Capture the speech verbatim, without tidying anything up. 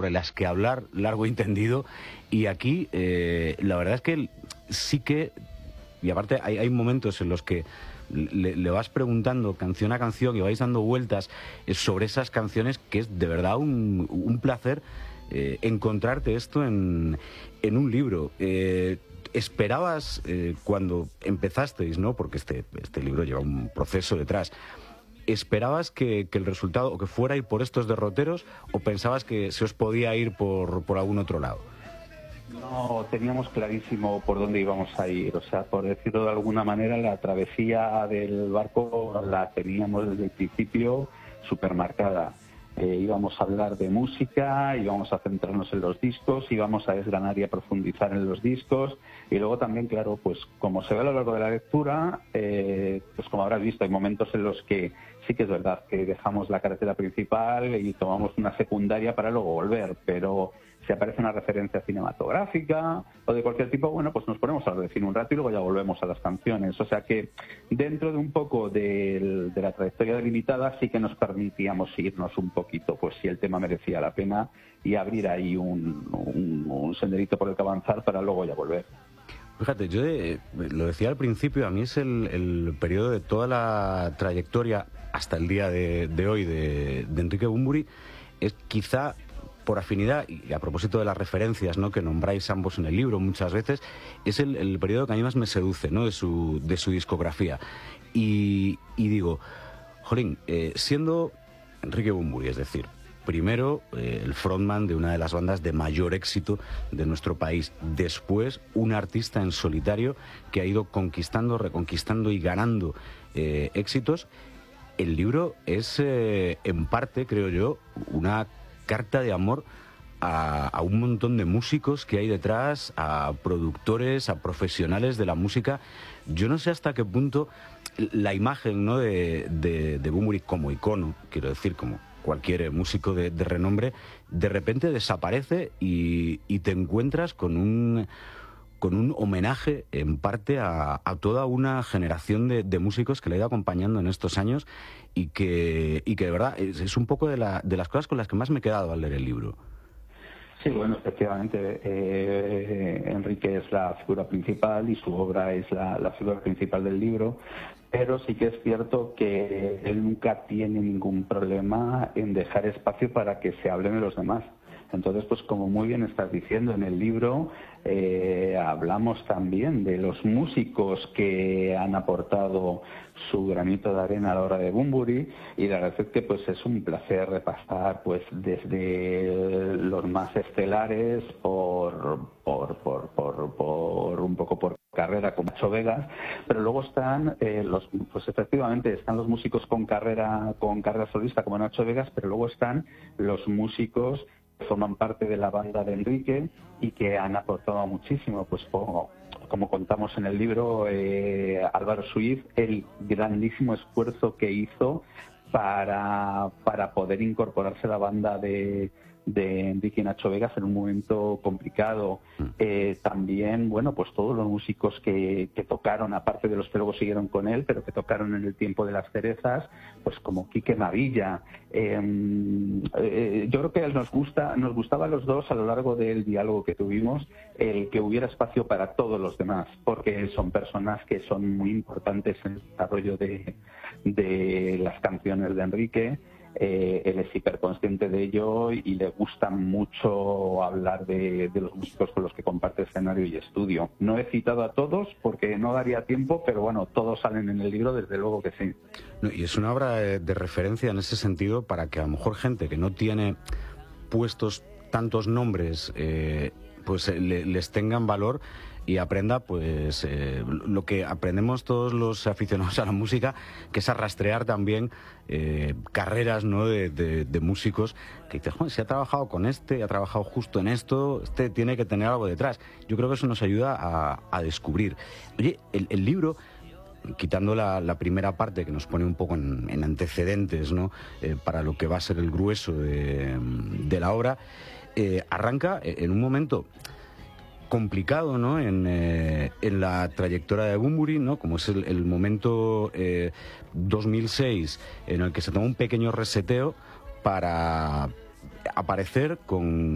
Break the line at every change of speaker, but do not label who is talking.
sobre las que hablar largo y tendido, y aquí eh, la verdad es que sí que, y aparte hay, hay momentos en los que le, le vas preguntando canción a canción y vais dando vueltas sobre esas canciones, que es de verdad un, un placer eh, encontrarte esto en, en un libro. Eh, ¿Esperabas eh, cuando empezasteis, ¿no? Porque este, este libro lleva un proceso detrás. ¿Esperabas que, que el resultado o que fuera ir por estos derroteros, o pensabas que se os podía ir por, por algún otro lado?
No, teníamos clarísimo por dónde íbamos a ir. O sea, por decirlo de alguna manera, la travesía del barco la teníamos desde el principio supermarcada. Eh, íbamos a hablar de música, íbamos a centrarnos en los discos, íbamos a desgranar y a profundizar en los discos, y luego también, claro, pues como se ve a lo largo de la lectura, eh, pues como habrás visto, hay momentos en los que sí que es verdad que dejamos la carretera principal y tomamos una secundaria para luego volver, pero si aparece una referencia cinematográfica o de cualquier tipo, bueno, pues nos ponemos a hablar de cine un rato y luego ya volvemos a las canciones. O sea que dentro de un poco de, de la trayectoria delimitada sí que nos permitíamos irnos un poquito, pues si el tema merecía la pena, y abrir ahí un, un, un senderito por el que avanzar para luego ya volver.
Fíjate, yo eh, lo decía al principio, a mí es el, el periodo de toda la trayectoria hasta el día de, de hoy de, de Enrique Bunbury, es quizá por afinidad, y a propósito de las referencias, ¿no?, que nombráis ambos en el libro muchas veces, es el, el periodo que a mí más me seduce, ¿no?, de su, de su discografía. Y, y digo, jolín, eh, siendo Enrique Bunbury, es decir, primero eh, el frontman de una de las bandas de mayor éxito de nuestro país, después un artista en solitario que ha ido conquistando, reconquistando y ganando eh, éxitos, el libro es eh, en parte, creo yo, una carta de amor a, a un montón de músicos que hay detrás, a productores, a profesionales de la música. Yo no sé hasta qué punto la imagen, ¿no?, de, de, de Bunbury como icono, quiero decir, como cualquier músico de, de renombre, de repente desaparece y, y te encuentras con un, con un homenaje en parte a, a toda una generación de, de músicos que le ha ido acompañando en estos años, y que, y que de verdad es, es un poco de, la, de las cosas con las que más me he quedado al leer el libro.
Sí, bueno, efectivamente, eh, Enrique es la figura principal y su obra es la, la figura principal del libro, pero sí que es cierto que él nunca tiene ningún problema en dejar espacio para que se hablen de los demás. Entonces, pues como muy bien estás diciendo, en el libro eh, hablamos también de los músicos que han aportado su granito de arena a la hora de Bunbury, y la verdad es que pues es un placer repasar pues desde los más estelares por por por por, por un poco por carrera como Nacho Vegas, pero luego están eh, los pues efectivamente están los músicos con carrera con carrera solista como Nacho Vegas, pero luego están los músicos que forman parte de la banda de Enrique y que han aportado muchísimo, pues como, como contamos en el libro, eh, Álvaro Suiz, el grandísimo esfuerzo que hizo para, para poder incorporarse a la banda de, de Enrique y Nacho Vegas en un momento complicado. Eh, también, bueno, pues todos los músicos que, que tocaron, aparte de los que luego siguieron con él, pero que tocaron en el tiempo de las cerezas, pues como Quique Mavilla. Eh, eh, yo creo que nos gusta, nos gustaba a los dos a lo largo del diálogo que tuvimos el que hubiera espacio para todos los demás, porque son personas que son muy importantes en el desarrollo de, de las canciones de Enrique. Eh, él es hiperconsciente de ello y le gusta mucho hablar de, de los músicos con los que comparte escenario y estudio. No he citado a todos porque no daría tiempo, pero bueno, todos salen en el libro, desde luego que sí.
No, y es una obra de, de referencia en ese sentido, para que a lo mejor gente que no tiene puestos tantos nombres, eh, pues eh, le, les tengan valor y aprenda pues eh, lo que aprendemos todos los aficionados a la música, que es a rastrear también eh, carreras, ¿no?, de, de, de músicos que dices, Juan, si ha trabajado con este, ha trabajado justo en esto, este tiene que tener algo detrás. Yo creo que eso nos ayuda a, a descubrir. Oye, el, el libro, quitando la, la primera parte que nos pone un poco en, en antecedentes, ¿no?, eh, para lo que va a ser el grueso de, de la obra, eh, arranca en un momento complicado, ¿no?, en, eh, en la trayectoria de Bunbury, ¿no?, como es el, el momento eh, dos mil seis, en el que se toma un pequeño reseteo para aparecer con